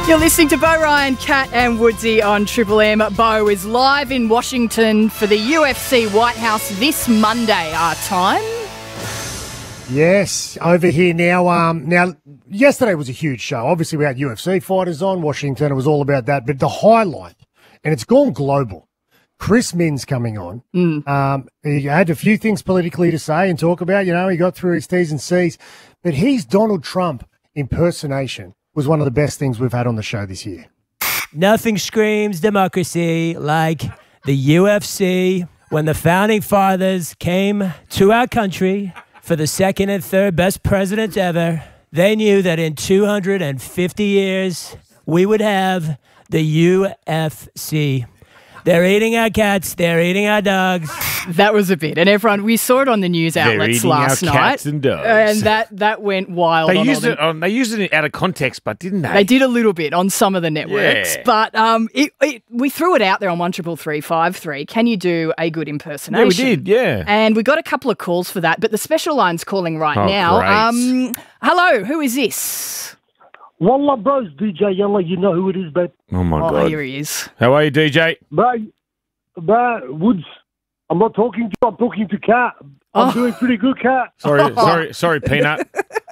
You're listening to Bo Ryan, Kat and Woodsy on Triple M. Bo is live in Washington for the UFC White House this Monday, our time. Yes, over here now. Now, yesterday was a huge show. Obviously, we had UFC fighters on Washington. It was all about that. But the highlight, and it's gone global, Chris Minns coming on. He had a few things politically to say and talk about. You know, he got through his T's and C's. But his Donald Trump impersonation was one of the best things we've had on the show this year. Nothing screams democracy like the UFC. When the founding fathers came to our country for the second and third best presidents ever, they knew that in 250 years, we would have the UFC. They're eating our cats. They're eating our dogs. That was a bit. And everyone, we saw it on the news outlets last night. Cats and dogs. And that went wild. They used it out of context, but didn't they? They did a little bit on some of the networks. Yeah. But we threw it out there on 133353. Can you do a good impersonation? Yeah, we did, yeah. And we got a couple of calls for that. But the special line's calling right now. Great. Hello, who is this? Wallah, bros, DJ Yella, you know who it is, babe. Oh, my God. Oh, here he is. How are you, DJ? Bro, Woods, I'm not talking to you, I'm talking to Kat. I'm doing pretty good, Kat. Sorry, Peanut.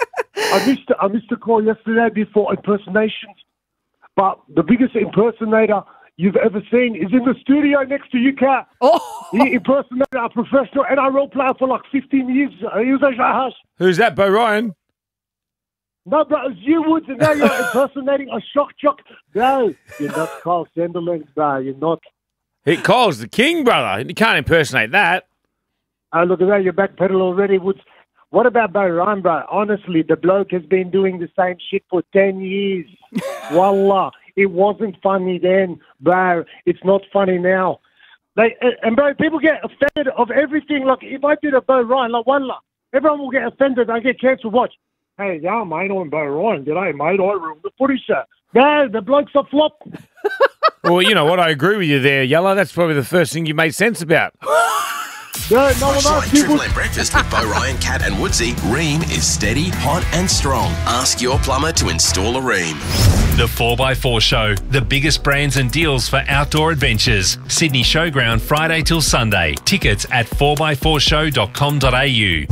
I missed a call yesterday before impersonations, but the biggest impersonator you've ever seen is in the studio next to you, Kat. Oh. He impersonated a professional NRL player for like 15 years. He was like, Who's that, Bo Ryan? no, bro, it's you, Woods, and now you're impersonating a shock jock. Bro, you're not Carl Sanderlands, bro. You're not. Kyle's the king, brother. You can't impersonate that. Oh, look at that. You're backpedal already, Woods. What about Bo Ryan, bro? Honestly, the bloke has been doing the same shit for 10 years. Wallah, it wasn't funny then, bro. It's not funny now. And, bro, people get offended of everything. Like, if I did a Bo Ryan, like, wallah, everyone will get offended. I get cancelled. Watch. Hey, yeah, mate, I'm Bo Ryan. G'day, mate. I ruined the footy show. No, the bloke's a flop. Well, you know what? I agree with you there, Yella. That's probably the first thing you made sense about. No one else. Triple M Breakfast with Bo Ryan, Kat and Woodsy. Ream is steady, hot and strong. Ask your plumber to install a Ream. The 4x4 Show, the biggest brands and deals for outdoor adventures. Sydney Showground, Friday till Sunday. Tickets at 4x4show.com.au.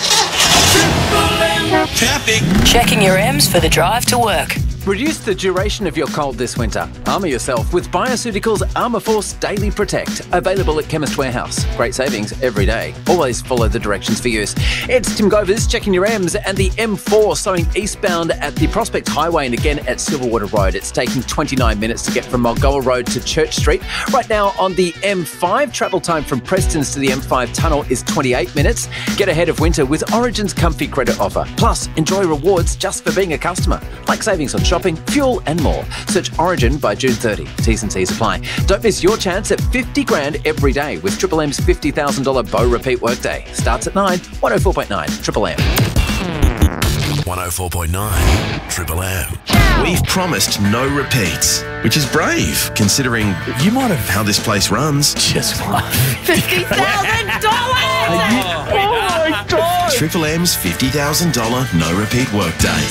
Traffic. Checking your M's for the drive to work. Reduce the duration of your cold this winter. Armour yourself with Bioceuticals Armour Force Daily Protect. Available at Chemist Warehouse. Great savings every day. Always follow the directions for use. It's Tim Govers checking your M's and the M4 slowing eastbound at the Prospect Highway and again at Silverwater Road. It's taking 29 minutes to get from Mulgoa Road to Church Street. Right now on the M5, travel time from Prestons to the M5 tunnel is 28 minutes. Get ahead of winter with Origin's Comfy Credit Offer. Plus, enjoy rewards just for being a customer. Like savings on shopping, fuel and more. Search Origin by June 30. T's and C's apply. Don't miss your chance at 50 grand every day with Triple M's $50,000 Bo Repeat Workday. Starts at 9, 104.9 Triple M. 104.9 Triple M. We've promised no repeats, which is brave, considering you might have how this place runs. Just what? $50,000! Oh my God! Triple M's $50,000 no repeat workday.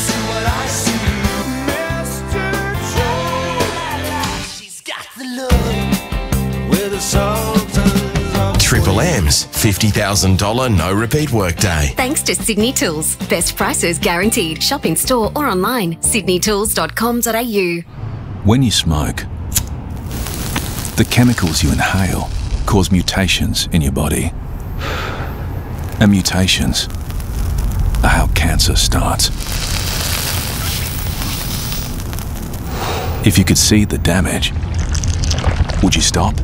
Triple M's $50,000 no repeat workday. Thanks to Sydney Tools. Best prices guaranteed. Shop in store or online. sydneytools.com.au. When you smoke, the chemicals you inhale cause mutations in your body. And mutations are how cancer starts. If you could see the damage, would you stop?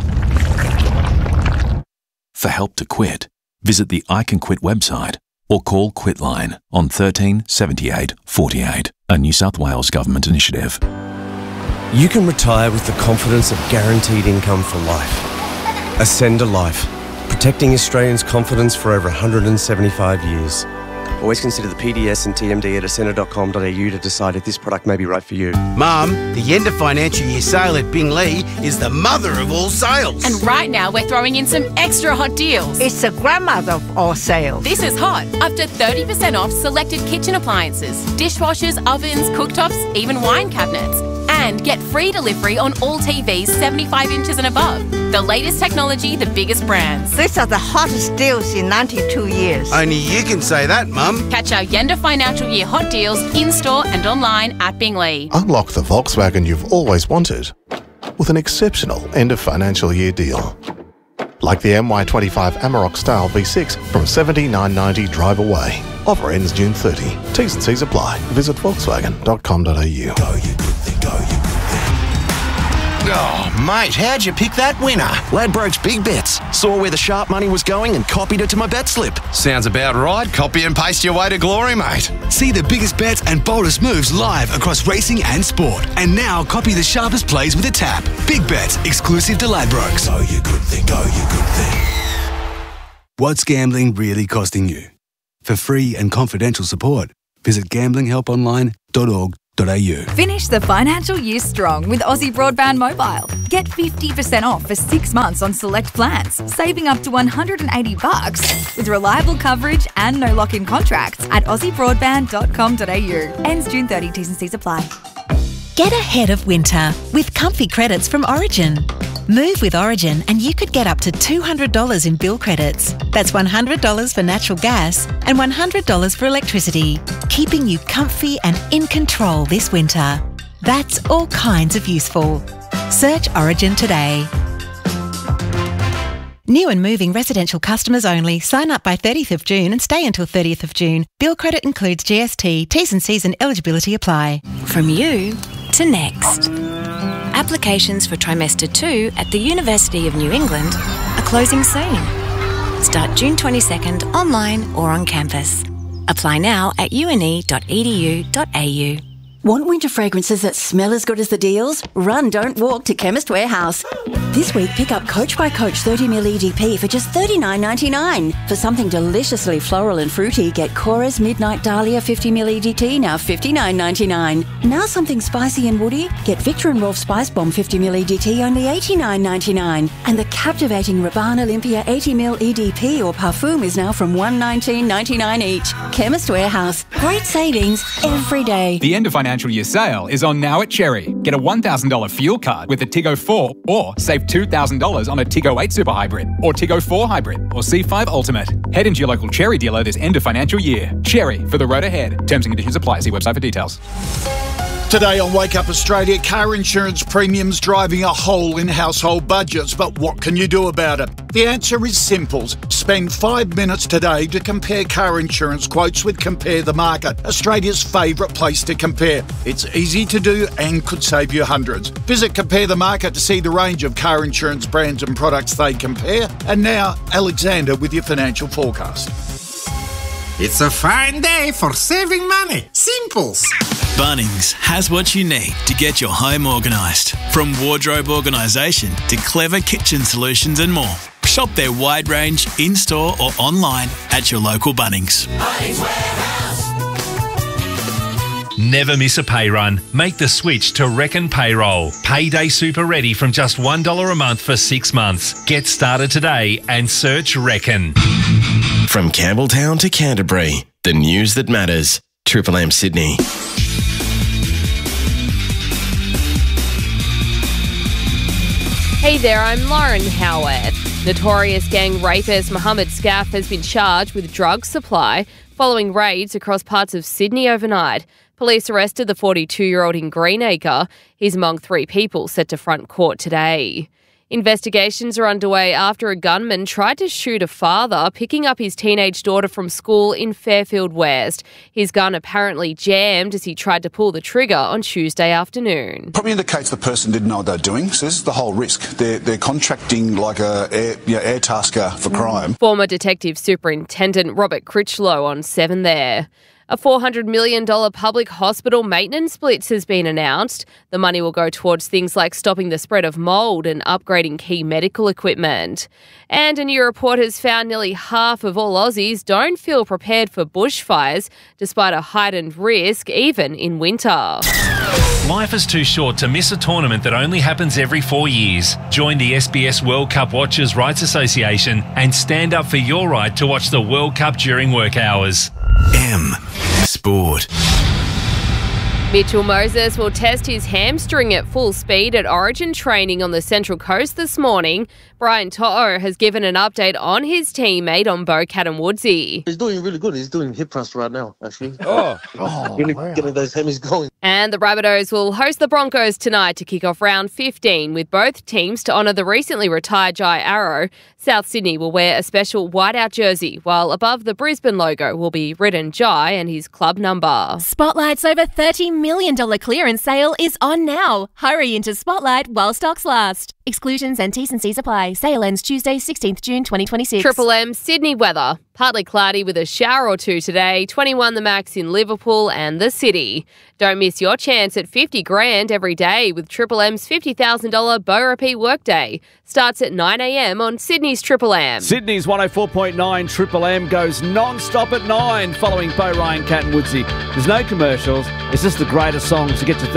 For help to quit, visit the I Can Quit website or call Quitline on 13 78 48, a New South Wales government initiative. You can retire with the confidence of guaranteed income for life. Ascend a Life, protecting Australians' confidence for over 175 years. Always consider the PDS and TMD at ascender.com.au to decide if this product may be right for you. Mum, the end of financial year sale at Bing Lee is the mother of all sales. And right now we're throwing in some extra hot deals. It's the grandmother of all sales. This is hot. Up to 30% off selected kitchen appliances, dishwashers, ovens, cooktops, even wine cabinets. And get free delivery on all TVs 75 inches and above. The latest technology, the biggest brands. These are the hottest deals in 92 years. Only you can say that, Mum. Catch our Yenda Financial Year hot deals in-store and online at Bingley. Unlock the Volkswagen you've always wanted with an exceptional end of financial year deal. Like the MY25 Amarok Style V6 from $79.90 drive away. Offer ends June 30. T's and C's apply. Visit volkswagen.com.au. Oh, mate, how'd you pick that winner? Ladbrokes Big Bets. Saw where the sharp money was going and copied it to my bet slip. Sounds about right. Copy and paste your way to glory, mate. See the biggest bets and boldest moves live across racing and sport. And now copy the sharpest plays with a tap. Big Bets, exclusive to Ladbrokes. Go you good thing, go you good thing. What's gambling really costing you? For free and confidential support, visit gamblinghelponline.org.au. Finish the financial year strong with Aussie Broadband Mobile. Get 50% off for 6 months on select plans, saving up to $180 with reliable coverage and no lock-in contracts at aussiebroadband.com.au. Ends June 30. T's and C's apply. Get ahead of winter with comfy credits from Origin. Move with Origin and you could get up to $200 in bill credits. That's $100 for natural gas and $100 for electricity, keeping you comfy and in control this winter. That's all kinds of useful. Search Origin today. New and moving residential customers only. Sign up by 30th of June and stay until 30th of June. Bill credit includes GST, T's and C's and eligibility apply. From you to next. Applications for trimester 2 at the University of New England are closing soon. Start June 22nd online or on campus. Apply now at une.edu.au. Want winter fragrances that smell as good as the deals? Run, don't walk to Chemist Warehouse. This week, pick up Coach by Coach 30ml EDP for just $39.99. For something deliciously floral and fruity, get Cora's Midnight Dahlia 50ml EDT, now $59.99. Now something spicy and woody, get Victor and Rolf Spice Bomb 50ml EDT, only $89.99. And the captivating Rabanne Olympia 80ml EDP or Parfum is now from $119.99 each. Chemist Warehouse. Great savings every day. The end of financial year sale is on now at Cherry. Get a $1,000 fuel card with a Tiggo 4 or save $2,000 on a Tiggo 8 Super Hybrid or Tiggo 4 Hybrid or C5 Ultimate. Head into your local Cherry dealer this end of financial year. Cherry, for the road ahead. Terms and conditions apply. See website for details. Today on Wake Up Australia, car insurance premiums driving a hole in household budgets. But what can you do about it? The answer is simple. Spend 5 minutes today to compare car insurance quotes with Compare the Market, Australia's favourite place to compare. It's easy to do and could save you hundreds. Visit Compare the Market to see the range of car insurance brands and products they compare. And now, Alexander with your financial forecast. It's a fine day for saving money. Simples. Bunnings has what you need to get your home organised. From wardrobe organisation to clever kitchen solutions and more. Shop their wide range in-store or online at your local Bunnings. Bunnings Warehouse. Never miss a pay run. Make the switch to Reckon Payroll. Payday super ready from just $1 a month for 6 months. Get started today and search Reckon. From Campbelltown to Canterbury, the news that matters. Triple M Sydney. Hey there, I'm Lauren Howard. Notorious gang rapist Mohammed Scaff has been charged with drug supply following raids across parts of Sydney overnight. Police arrested the 42-year-old in Greenacre. He's among 3 people set to front court today. Investigations are underway after a gunman tried to shoot a father picking up his teenage daughter from school in Fairfield West. His gun apparently jammed as he tried to pull the trigger on Tuesday afternoon. Probably indicates the person didn't know what they're doing, so this is the whole risk. They're contracting like a air tasker for crime. Former Detective Superintendent Robert Critchlow on 7 there. A $400 million public hospital maintenance blitz has been announced. The money will go towards things like stopping the spread of mould and upgrading key medical equipment. And a new report has found nearly half of all Aussies don't feel prepared for bushfires, despite a heightened risk even in winter. Life is too short to miss a tournament that only happens every 4 years. Join the SBS World Cup Watchers' Rights Association and stand up for your right to watch the World Cup during work hours. M Sport. Mitchell Moses will test his hamstring at full speed at Origin training on the Central Coast this morning. Brian To'o has given an update on his teammate on Bocat and Woodsy. He's doing really good. He's doing hip thrust right now, actually. Getting those hemis going. And the Rabbitohs will host the Broncos tonight to kick off round 15 with both teams to honour the recently retired Jai Arrow. South Sydney will wear a special whiteout jersey, while above the Brisbane logo will be written Jai and his club number. Spotlight's over $30 million clearance sale is on now. Hurry into Spotlight while stocks last. Exclusions and T's and C's apply. Sale ends Tuesday, 16th June 2026. Triple M Sydney weather. Partly cloudy with a shower or two today. 21 the max in Liverpool and the city. Don't miss your chance at $50,000 every day with Triple M's $50,000 Bow Repeat Workday. Starts at 9 a.m. on Sydney's Triple M. Sydney's 104.9 Triple M goes non-stop at 9 following Bo Ryan, Cat and Woodsy. There's no commercials. It's just the greatest songs to get to